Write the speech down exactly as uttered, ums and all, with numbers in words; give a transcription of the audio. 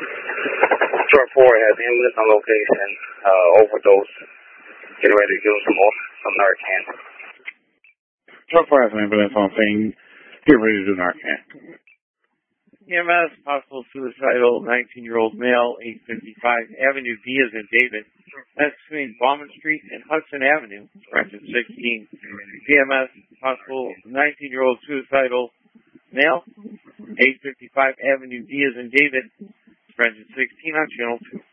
Truck four has ambulance on location, uh, overdose. Getting ready to give him some more, some Narcan. Truck four has an ambulance on scene. Get ready to do Narcan. E M S, possible suicidal, nineteen-year-old male, eight fifty-five Avenue D as in David. That's between Bauman Street and Hudson Avenue, Renton sixteen. E M S, possible nineteen-year-old suicidal male, eight fifty-five Avenue D as in David, Renton sixteen on Channel two.